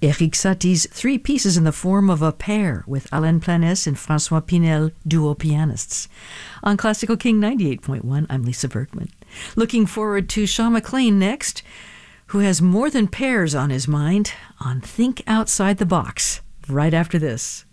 Éric Satie's Three Pieces in the Form of a Pair with Alain Planès and François Pinel, duo pianists. On Classical King 98.1, I'm Lisa Bergman. Looking forward to Sean McLean next, who has more than pairs on his mind on Think Outside the Box, right after this.